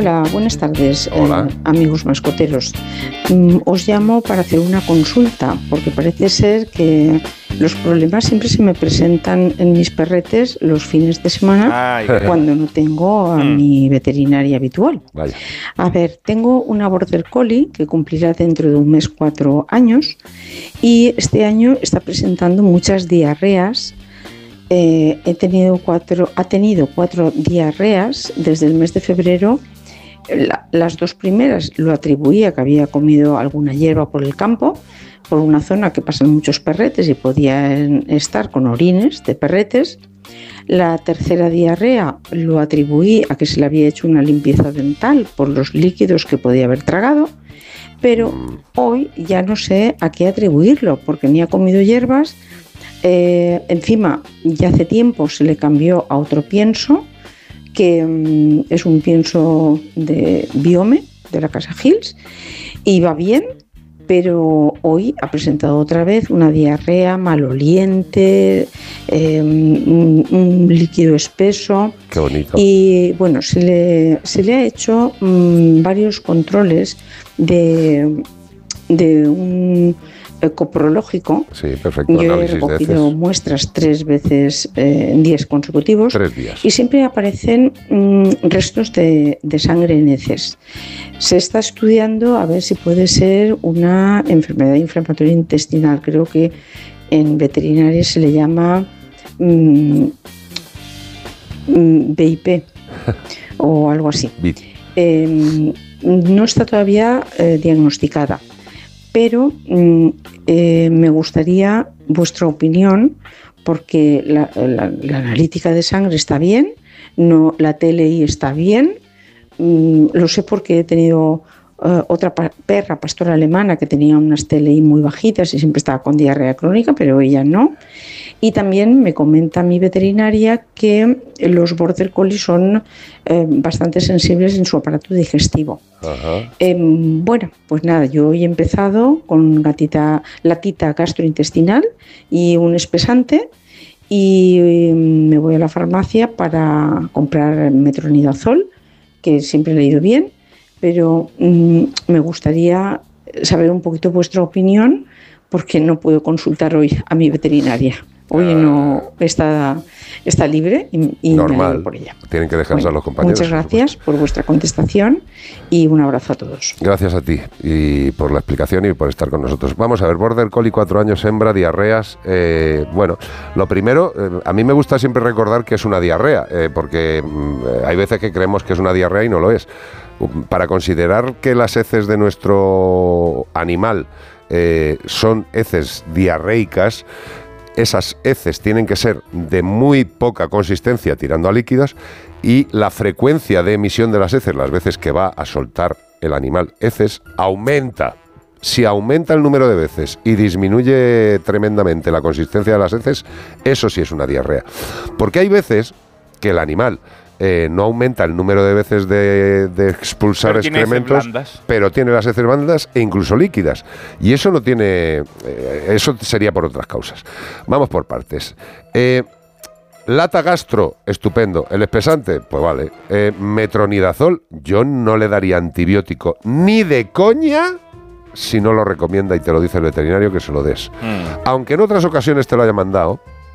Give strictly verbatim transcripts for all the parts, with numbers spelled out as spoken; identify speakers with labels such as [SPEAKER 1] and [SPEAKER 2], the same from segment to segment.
[SPEAKER 1] Hola, buenas tardes,
[SPEAKER 2] Hola.
[SPEAKER 1] Eh, amigos mascoteros. Mm, os llamo para hacer una consulta, porque parece ser que los problemas siempre se me presentan en mis perretes los fines de semana.
[SPEAKER 3] Ay,
[SPEAKER 1] cuando no tengo a
[SPEAKER 3] Mm.
[SPEAKER 1] mi veterinaria habitual.
[SPEAKER 2] Vaya.
[SPEAKER 1] A ver, tengo una Border Collie que cumplirá dentro de un mes cuatro años y este año está presentando muchas diarreas. Eh, he tenido cuatro, ha tenido cuatro diarreas desde el mes de febrero. La- las dos primeras lo atribuía a que había comido alguna hierba por el campo, por una zona que pasan muchos perretes y podían estar con orines de perretes. La tercera diarrea lo atribuí a que se le había hecho una limpieza dental por los líquidos que podía haber tragado, pero hoy ya no sé a qué atribuirlo, porque ni ha comido hierbas. Eh, encima, ya hace tiempo se le cambió a otro pienso, que mm, es un pienso de Biome, de la casa Hills, y va bien, pero hoy ha presentado otra vez una diarrea maloliente, eh, un, un líquido espeso.
[SPEAKER 2] Qué bonito.
[SPEAKER 1] Y bueno, se le, se le ha hecho mmm, varios controles de, de un coprológico.
[SPEAKER 2] Sí, perfecto.
[SPEAKER 1] Yo he
[SPEAKER 2] Análisis de
[SPEAKER 1] recogido
[SPEAKER 2] heces.
[SPEAKER 1] muestras tres veces eh, en días consecutivos.
[SPEAKER 2] Tres días.
[SPEAKER 1] Y siempre aparecen mmm, restos de, de sangre en heces. Se está estudiando a ver si puede ser una enfermedad inflamatoria intestinal. Creo que en veterinaria se le llama mmm, B I P o algo así.
[SPEAKER 2] Bit.
[SPEAKER 1] Eh, no está todavía eh, diagnosticada, pero mm, eh, me gustaría vuestra opinión, porque la, la- la analítica de sangre está bien, no, la T L I está bien. Mm, lo sé porque he tenido eh, otra pa- perra pastora alemana que tenía unas T L I muy bajitas y siempre estaba con diarrea crónica, pero ella no. Y también me comenta mi veterinaria que los Border Collie son eh, bastante sensibles en su aparato digestivo.
[SPEAKER 2] Ajá.
[SPEAKER 1] Eh, bueno, pues nada, yo hoy he empezado con gatita, latita gastrointestinal y un espesante, y eh, me voy a la farmacia para comprar metronidazol, que siempre le ha ido bien, pero mm, me gustaría saber un poquito vuestra opinión, porque no puedo consultar hoy a mi veterinaria. Hoy no está, está libre y, y me
[SPEAKER 2] Normal.
[SPEAKER 1] alegro por ella.
[SPEAKER 2] Tienen que dejarse
[SPEAKER 1] Bueno,
[SPEAKER 2] a los compañeros.
[SPEAKER 1] muchas
[SPEAKER 2] por
[SPEAKER 1] gracias por vuestra contestación y un abrazo a todos.
[SPEAKER 2] Gracias a ti y por la explicación y por estar con nosotros. Vamos a ver, Border Collie, cuatro años, hembra, diarreas. Eh, bueno, lo primero, eh, a mí me gusta siempre recordar que es una diarrea, eh, porque mm, hay veces que creemos que es una diarrea y no lo es. Para considerar que las heces de nuestro animal eh, son heces diarreicas, esas heces tienen que ser de muy poca consistencia tirando a líquidas, y la frecuencia de emisión de las heces, las veces que va a soltar el animal heces, aumenta. Si aumenta el número de veces y disminuye tremendamente la consistencia de las heces, eso sí es una diarrea. Porque hay veces que el animal eh, no aumenta el número de veces de, de expulsar
[SPEAKER 3] Pero tiene heces
[SPEAKER 2] excrementos,
[SPEAKER 3] blandas.
[SPEAKER 2] pero tiene las heces blandas e incluso líquidas. Y eso no tiene... eh, eso sería por otras causas. Vamos por partes. Eh, lata gastro, estupendo. El espesante, pues vale. Eh, metronidazol, yo no le daría antibiótico ni de coña si no lo recomienda y te lo dice el veterinario, que se lo des.
[SPEAKER 3] Mm.
[SPEAKER 2] Aunque en otras ocasiones te lo haya mandado,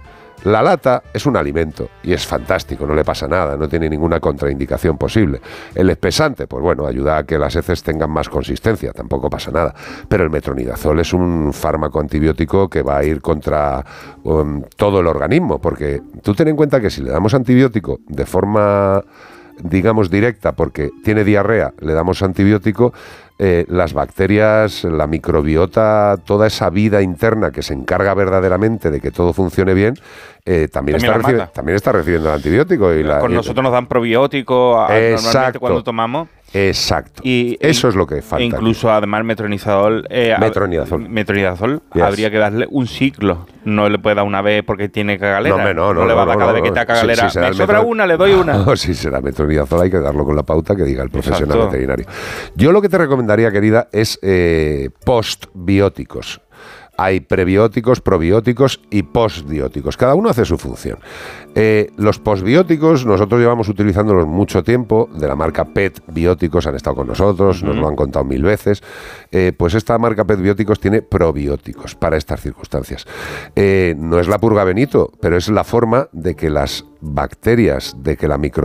[SPEAKER 2] la lata es un alimento y es fantástico, no le pasa nada, no tiene ninguna contraindicación posible. El espesante, pues bueno, ayuda a que las heces tengan más consistencia, tampoco pasa nada. Pero el metronidazol es un fármaco antibiótico que va a ir contra um, todo el organismo, porque tú ten en cuenta que si le damos antibiótico de forma, digamos, directa, porque tiene diarrea, le damos antibiótico, eh, las bacterias, la microbiota, toda esa vida interna que se encarga verdaderamente de que todo funcione bien, eh, también,
[SPEAKER 3] También
[SPEAKER 2] está
[SPEAKER 3] la
[SPEAKER 2] recibi-
[SPEAKER 3] mata.
[SPEAKER 2] también está recibiendo el antibiótico. Y la,
[SPEAKER 3] Con
[SPEAKER 2] y-
[SPEAKER 3] nosotros nos dan probióticos a- normalmente
[SPEAKER 2] Exacto.
[SPEAKER 3] cuando tomamos.
[SPEAKER 2] Exacto.
[SPEAKER 3] Y,
[SPEAKER 2] Eso
[SPEAKER 3] e-
[SPEAKER 2] es lo que falta.
[SPEAKER 3] E incluso, además, metronidazol. Eh, a-
[SPEAKER 2] Metronidazol.
[SPEAKER 3] Metronidazol,
[SPEAKER 2] Yes.
[SPEAKER 3] habría que darle un ciclo. No le puede dar una vez porque tiene cagalera.
[SPEAKER 2] No, hombre, no, no,
[SPEAKER 3] le va a dar
[SPEAKER 2] no,
[SPEAKER 3] cada
[SPEAKER 2] no,
[SPEAKER 3] vez que
[SPEAKER 2] no.
[SPEAKER 3] está cagalera.
[SPEAKER 2] Si- si se da
[SPEAKER 3] Me
[SPEAKER 2] el
[SPEAKER 3] sobra
[SPEAKER 2] metro-
[SPEAKER 3] una, le doy una.
[SPEAKER 2] No, si será metronidazol hay que darlo con la pauta que diga el profesional
[SPEAKER 3] Exacto.
[SPEAKER 2] veterinario. Yo lo que te recomendaría, querida, es eh, postbióticos. hay prebióticos, probióticos y postbióticos. Cada uno hace su función. Eh, los postbióticos, nosotros llevamos utilizándolos mucho tiempo, de la marca Pet Bióticos, han estado con nosotros, uh-huh. nos lo han contado mil veces. Eh, pues esta marca Pet Bióticos tiene probióticos para estas circunstancias. Eh, no es la purga Benito, pero es la forma de que las bacterias, de que la microbiota